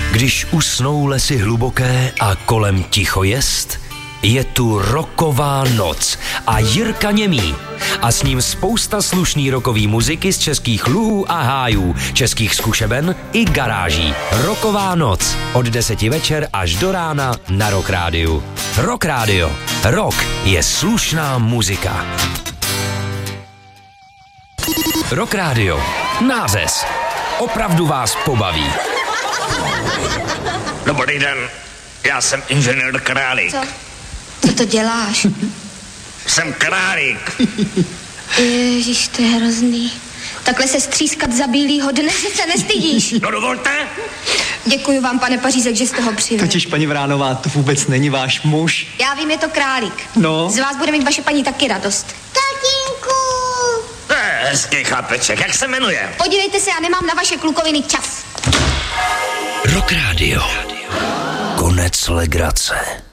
Když usnou lesy hluboké a kolem ticho jest, je tu rocková noc a Jirka Němý. A s ním spousta slušný rockový muziky z českých luhů a hájů, českých zkušeben i garáží. Rocková noc od 10 večer až do rána na Rock Rádiu. Rock Rádio. Rock je slušná muzika. Rock Rádio. Nářez. Opravdu vás pobaví. Dobrý den, já jsem inženýr Králík. Co to děláš? Jsem Králík. Ježiš, to je hrozný. Takhle se střískat za bílýho dne, že se nestydíš. No dovolte. Děkuji vám, pane Pařízek, že jste ho přivez. Totiž, paní Vránová, to vůbec není váš muž. Já vím, je to Králík. No. Z vás bude mít vaše paní taky radost. Tatínku! To je hezký chlapeček, jak se jmenuje? Podívejte se, já nemám na vaše klukoviny čas. Rock Rádio. Konec legrace.